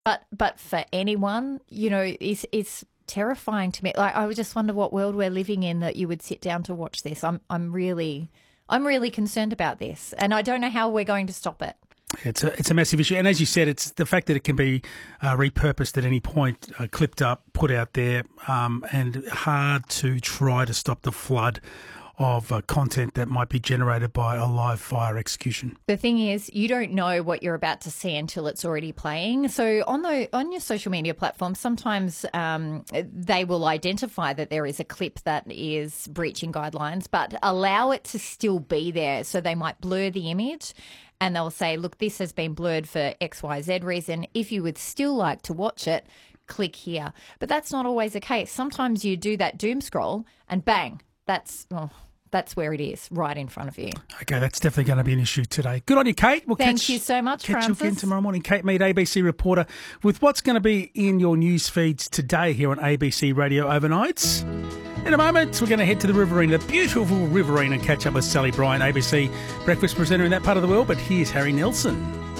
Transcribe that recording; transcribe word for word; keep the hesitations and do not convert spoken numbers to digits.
But but for anyone, you know, it's it's terrifying to me. Like, I would just wonder what world we're living in that you would sit down to watch this. I'm I'm really I'm really concerned about this, and I don't know how we're going to stop it. It's a it's a massive issue, and as you said, it's the fact that it can be uh, repurposed at any point, uh, clipped up, put out there, um, and hard to try to stop the flood of uh, content that might be generated by a live fire execution. The thing is, you don't know what you're about to see until it's already playing. So on the on your social media platforms, sometimes um, they will identify that there is a clip that is breaching guidelines, but allow it to still be there. So they might blur the image and they'll say, look, this has been blurred for X Y Z reason. If you would still like to watch it, click here. But that's not always the case. Sometimes you do that doom scroll and bang, that's... Oh, That's where it is, right in front of you. Okay, that's definitely going to be an issue today. Good on you, Kate. We'll Thank catch, you so much, catch Francis. you again tomorrow morning. Kate Mead, A B C reporter, with what's going to be in your news feeds today here on A B C Radio Overnights. In a moment, we're going to head to the Riverine, the beautiful Riverine, and catch up with Sally Bryan, A B C breakfast presenter in that part of the world. But here's Harry Nelson.